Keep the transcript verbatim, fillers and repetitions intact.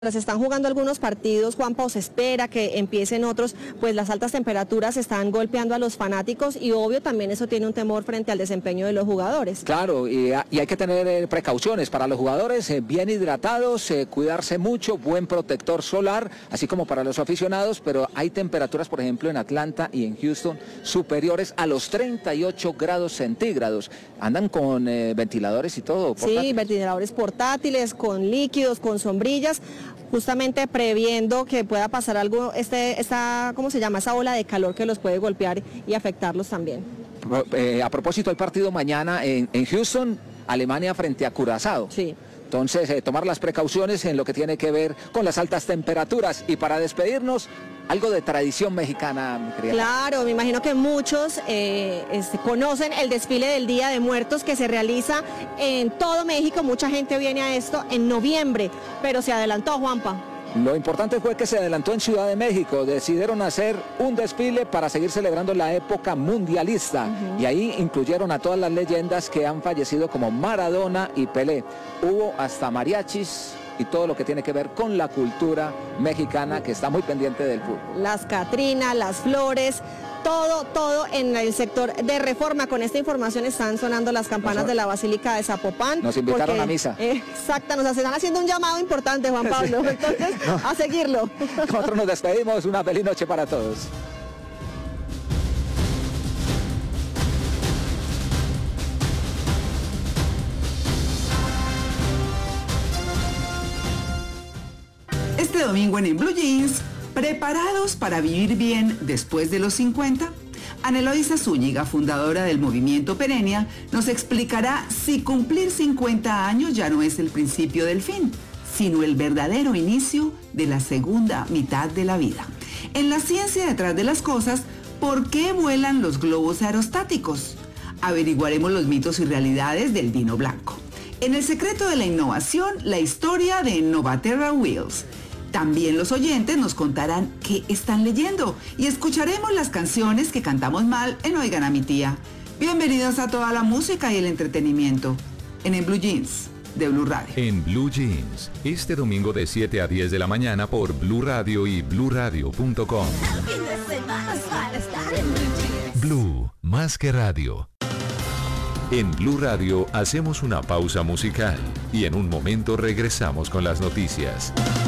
Se están jugando algunos partidos, Juanpa, o se espera que empiecen otros, pues las altas temperaturas están golpeando a los fanáticos y obvio también eso tiene un temor frente al desempeño de los jugadores. Claro, y, y hay que tener eh, precauciones para los jugadores, eh, bien hidratados, eh, cuidarse mucho, buen protector solar, así como para los aficionados, pero hay temperaturas, por ejemplo, en Atlanta y en Houston superiores a los treinta y ocho grados centígrados. Andan con eh, ventiladores y todo. Portátiles. Sí, ventiladores portátiles, con líquidos, con sombrillas, justamente previendo que pueda pasar algo, este, esta, ¿cómo se llama? Esa ola de calor que los puede golpear y afectarlos también. Eh, a propósito, hay partido mañana en, en Houston, Alemania frente a Curazao. Sí. Entonces, eh, tomar las precauciones en lo que tiene que ver con las altas temperaturas. Y para despedirnos, algo de tradición mexicana, mi querida. Claro, me imagino que muchos eh, este, conocen el desfile del Día de Muertos que se realiza en todo México. Mucha gente viene a esto en noviembre, pero se adelantó, Juanpa. Lo importante fue que se adelantó en Ciudad de México, decidieron hacer un desfile para seguir celebrando la época mundialista, uh-huh. Y ahí incluyeron a todas las leyendas que han fallecido como Maradona y Pelé. Hubo hasta mariachis y todo lo que tiene que ver con la cultura mexicana que está muy pendiente del fútbol. Las Catrinas, las flores, todo, todo en el sector de Reforma. Con esta información están sonando las campanas de la Basílica de Zapopan. Nos invitaron porque, a misa. Eh, exacto, nos están haciendo un llamado importante, Juan Pablo. Sí. Entonces, no. a seguirlo. Nosotros nos despedimos. Una feliz noche para todos. Este domingo en, en Blue Jeans, ¿preparados para vivir bien después de los cincuenta? Ana Eloísa Zúñiga, fundadora del Movimiento Perenia, nos explicará si cumplir cincuenta años ya no es el principio del fin, sino el verdadero inicio de la segunda mitad de la vida. En la ciencia detrás de las cosas, ¿por qué vuelan los globos aerostáticos? Averiguaremos los mitos y realidades del vino blanco. En el secreto de la innovación, la historia de Novaterra Wheels. También los oyentes nos contarán qué están leyendo y escucharemos las canciones que cantamos mal en Oigan a mi tía. Bienvenidos a toda la música y el entretenimiento en, en Blue Jeans de Blue Radio. En Blue Jeans, este domingo de siete a diez de la mañana por Blue Radio y blue radio punto com. Blue, más que radio. En Blue Radio hacemos una pausa musical y en un momento regresamos con las noticias.